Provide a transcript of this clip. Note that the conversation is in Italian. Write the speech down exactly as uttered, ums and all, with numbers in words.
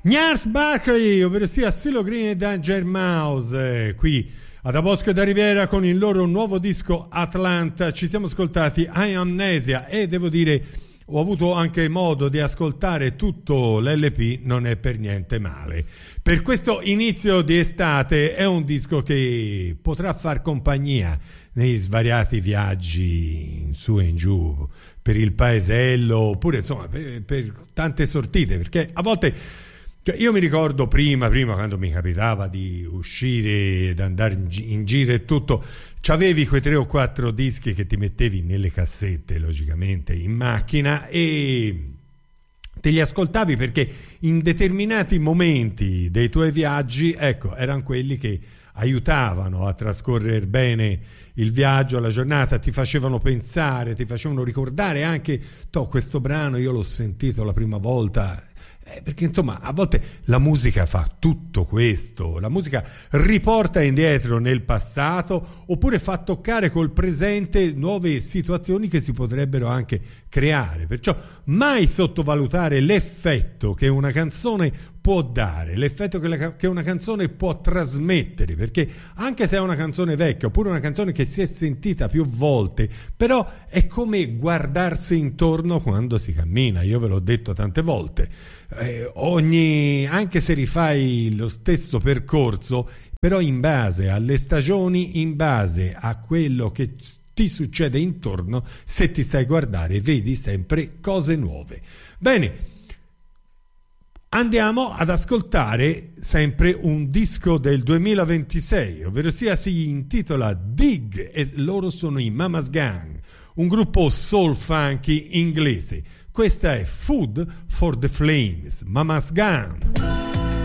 Gnarls Barkley, ovvero sia Silo Green e Danger Mouse, eh, qui ad Abosco da Riviera con il loro nuovo disco Atlanta. Ci siamo ascoltati Amnesia e devo dire ho avuto anche modo di ascoltare tutto l'L P, non è per niente male. Per questo inizio di estate è un disco che potrà far compagnia nei svariati viaggi in su e in giù per il paesello, oppure insomma per, per tante sortite, perché a volte io mi ricordo prima, prima quando mi capitava di uscire ed andare in, gi- in giro e tutto, c'avevi quei tre o quattro dischi che ti mettevi nelle cassette, logicamente, in macchina e te li ascoltavi perché in determinati momenti dei tuoi viaggi, ecco, erano quelli che aiutavano a trascorrere bene il viaggio, la giornata, ti facevano pensare, ti facevano ricordare anche, toh, questo brano io l'ho sentito la prima volta. Eh, perché insomma a volte la musica fa tutto questo, la musica riporta indietro nel passato oppure fa toccare col presente nuove situazioni che si potrebbero anche creare, perciò mai sottovalutare l'effetto che una canzone può dare, l'effetto che, la, che una canzone può trasmettere, perché anche se è una canzone vecchia oppure una canzone che si è sentita più volte, però è come guardarsi intorno quando si cammina. Io ve l'ho detto tante volte, eh, ogni anche se rifai lo stesso percorso, però in base alle stagioni, in base a quello che ti succede intorno, se ti sai guardare vedi sempre cose nuove. Bene, andiamo ad ascoltare sempre un disco del duemilaventisei, ovvero sia si intitola Dig e loro sono i Mama's Gang, un gruppo soul funky inglese. Questa è Food for the Flames, Mama's Gang.